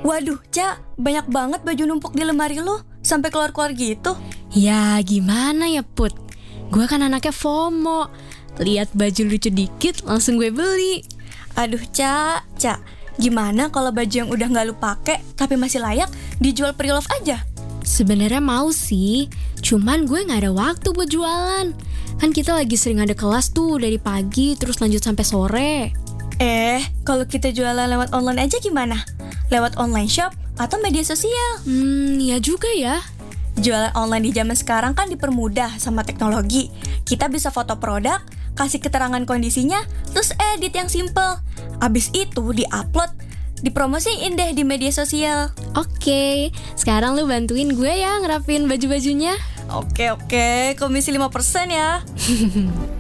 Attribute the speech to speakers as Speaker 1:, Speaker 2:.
Speaker 1: Waduh, Cak, banyak banget baju numpuk di lemari lu, sampai keluar-keluar gitu.
Speaker 2: Ya gimana ya Put, gue kan anaknya FOMO. Lihat baju lucu dikit langsung gue beli.
Speaker 1: Aduh, Cak, gimana kalau baju yang udah gak lu pake tapi masih layak dijual pre-love aja?
Speaker 2: Sebenarnya mau sih, cuman gue gak ada waktu buat jualan. Kan kita lagi sering ada kelas tuh dari pagi terus lanjut sampai sore.
Speaker 1: Kalau kita jualan lewat online aja gimana? Lewat online shop atau media sosial?
Speaker 2: Ya juga ya.
Speaker 1: Jualan online di zaman sekarang kan dipermudah sama teknologi. Kita bisa foto produk, kasih keterangan kondisinya, terus edit yang simple. Abis itu di-upload, dipromosiin deh di media sosial.
Speaker 2: Oke, sekarang lu bantuin gue ya ngerapin baju-bajunya.
Speaker 1: Oke, komisi 5% ya.